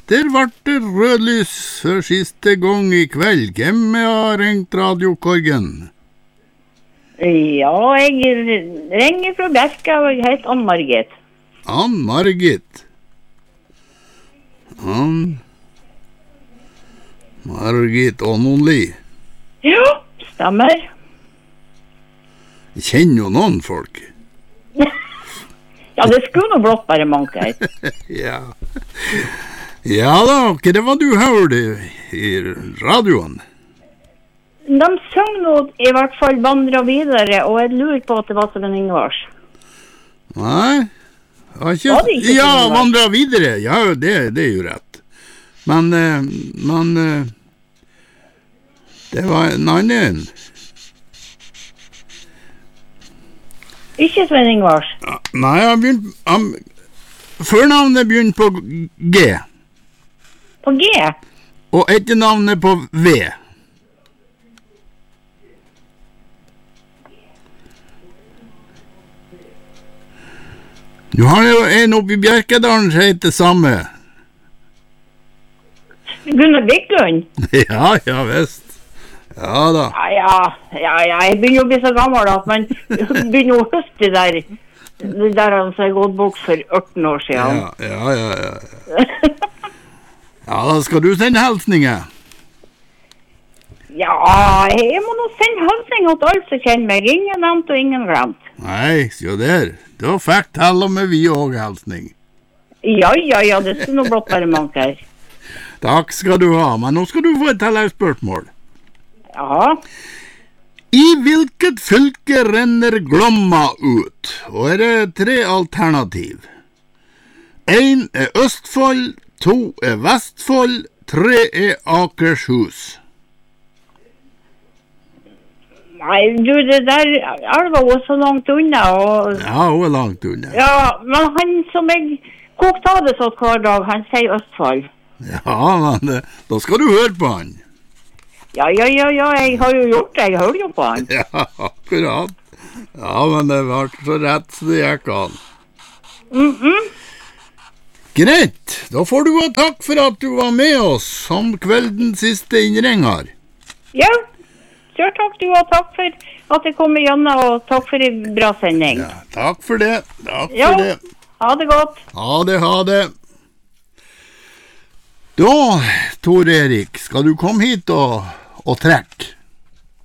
Der ble det rødlys for siste gang I kveld. Hvem har ringt radiokorgen? Ja, jeg ringer fra Bjerka, og jeg heter Ann-Margit. Ann-Margit. Margit Ånonli. Ja, stemmer. Jeg kjenner jo noen folk. Ja, det skulle nå blått bare manke her. Ja. Ja da, hva det var du hørte I radioen? De sang nå I hvert fall vandret videre, og jeg lurer på at det var Sven Ingvars. Nei, ikke, Var det ikke ja, Sven Ingvars? vandret videre, ja, det jo rett. Men det var en annen. Ikke Sven Ingvars. Nei, førnavnet begynner på G, På G. og etternavnet på V. Du har jo en oppe I Bjerkedalen som heter samme. Gunnar Viklund. Ja, visst. Ja da. Ja, jeg begynner å bli så gammel at man begynner å huske det der han som gått bort for 18 år siden. Ja. Ja, da skal du sende hilsninger. Ja, jeg må nå sende hilsning til alle som kjenner meg. Ingen nevnt og ingen glemt. Nei, se der. Da fikk til og med vi også hilsning. Ja, det skal nå blått bare manke her. Takk skal du ha, men nå skal du få et tilleggsspørsmål. Ja, I hvilket fylke renner Glomma ut? Og det 3 alternativ. 1 Østfold, 2 Vestfold, 3 Akershus. nei, du, det der elva var så langt unna, og... Ja, hun langt unna. Ja, men han som jeg kokte av det sånn hver dag, han sier Østfold. Ja, men da skal du høre på han. Ja, jeg har jo gjort det, jeg hører jo på han. Ja, akkurat. Ja, men det var så rett så det gikk an. Greit, da får du ha takk for at du var med oss som kveldens siste innringer. Ja, kjør takk du, og takk for at jeg kom igjen, og takk for en bra sending. Ja, takk for det. Takk Ja, for det. ha det godt. Ha det. Da, Tor Erik, skal du komme hit og trekke?